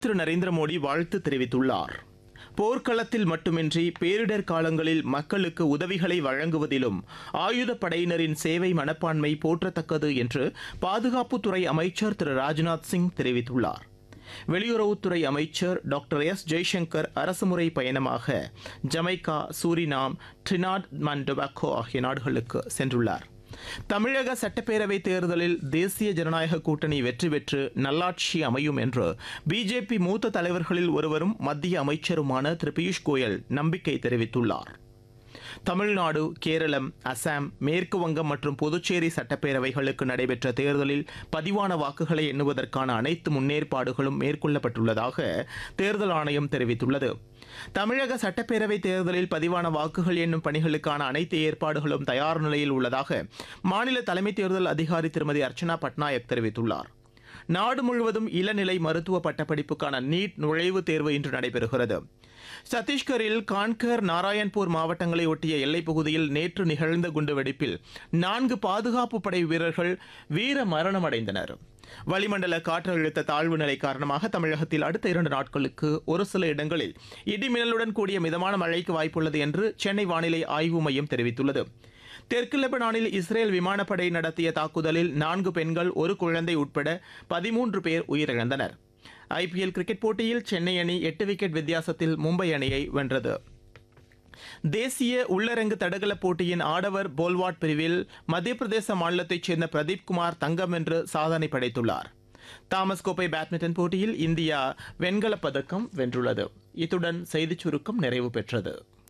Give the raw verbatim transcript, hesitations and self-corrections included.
திரு நரேந்திர மோடி வாழ்த்து தெரிவித்துள்ளார். போர்க்களத்தில் மட்டுமின்றி பேரிடர் காலங்களில் மக்களுக்கு உதவிகளை வழங்குவதிலும் ஆயுதப்படையினரின் சேவை மனப்பான்மை போற்றத்தக்கது என்று பாதுகாப்புத்துறை அமைச்சர் திரு ராஜ்நாத் சிங் தெரிவித்துள்ளார். வெளியுறவுத்துறை அமைச்சர் டாக்டர் எஸ் ஜெய்சங்கர் அரசுமுறை பயணமாக Jamaica, Suriname, Trinidad and Tobago ஆகிய நாடுகளுக்கு சென்றுள்ளார். தமிழக சட்டப்பேரவை தேர்தலில் தேசிய ஜனநாயக கூட்டணி வெற்றி பெற்று நல்லாட்சி அமையும் என்று பிஜேபி மூத்த தலைவர்களில் ஒருவரும் மத்திய அமைச்சருமான திரு பியூஷ் கோயல் நம்பிக்கை தெரிவித்துள்ளார். தமிழ்நாடு, கேரளம், அசாம், மேற்கு வங்கம் மற்றும் புதுச்சேரி சட்டப்பேரவைகளுக்கு நடைபெற்ற தேர்தலில் பதிவான வாக்குகளை எண்ணுவதற்கான அனைத்து முன்னேற்பாடுகளும் மேற்கொள்ளப்பட்டுள்ளதாக தேர்தல் ஆணையம் தெரிவித்துள்ளது. தமிழக சட்டப்பேரவை தேர்தலில் பதிவான வாக்குகள் எண்ணும் பணிகளுக்கான அனைத்து ஏற்பாடுகளும் தயார் நிலையில் உள்ளதாக மாநில தலைமை தேர்தல் அதிகாரி திருமதி அர்ச்சனா பட்நாயக் தெரிவித்துள்ளார். நாடு முழுவதும் இளநிலை மருத்துவ பட்டப்படிப்புக்கான நீட் நுழைவுத் தேர்வு இன்று நடைபெறுகிறது. சத்தீஸ்கரில் கான்கர், நாராயண்பூர் மாவட்டங்களை ஒட்டிய எல்லைப் பகுதியில் நேற்று நிகழ்ந்த குண்டுவெடிப்பில் நான்கு பாதுகாப்பு படை வீரர்கள் வீர மரணமடைந்தனர். வளிமண்டல காற்றழுத்த தாழ்வு நிலை காரணமாக தமிழகத்தில் அடுத்த இரண்டு நாட்களுக்கு ஒரு சில இடங்களில் இடிமின்னலுடன் கூடிய மிதமான மழைக்கு வாய்ப்புள்ளது என்று சென்னை வானிலை ஆய்வு மையம் தெரிவித்துள்ளது. தெற்கு லெபனானில் இஸ்ரேல் விமானப்படை நடத்திய தாக்குதலில் நான்கு பெண்கள், ஒரு குழந்தை உட்பட பதிமூன்று பேர் உயிரிழந்தனர். ஐபிஎல் கிரிக்கெட் போட்டியில் சென்னை அணி எட்டு விக்கெட் வித்தியாசத்தில் மும்பை அணியை வென்றது. தேசிய உள்ளரங்கு தடகள போட்டியின் ஆடவர் போல்வாட் பிரிவில் மத்திய பிரதேச மாநிலத்தைச் சேர்ந்த பிரதீப் குமார் தங்கம் வென்று சாதனை படைத்துள்ளார். தாமஸ் கோப்பை பேட்மிண்டன் போட்டியில் இந்தியா வெண்கலப் பதக்கம் வென்றுள்ளது. இத்துடன் செய்திச் சுருக்கம் நிறைவு பெற்றது.